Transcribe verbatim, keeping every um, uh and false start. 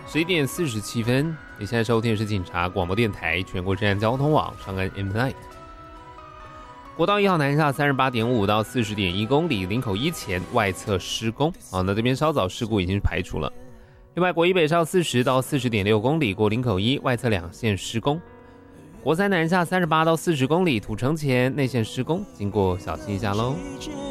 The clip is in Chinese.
十一点四十七分，你现在收听的是警察广播电台全国治安交通网上岸 M Night。国道一号南下三十八点五到四十点一公里，林口一前外侧施工。好，那这边稍早事故已经排除了。另外，国一北上四十到四十点六公里，过林口一外侧两线施工。国三南下三十八到四十公里，土城前内线施工，经过小心一下喽。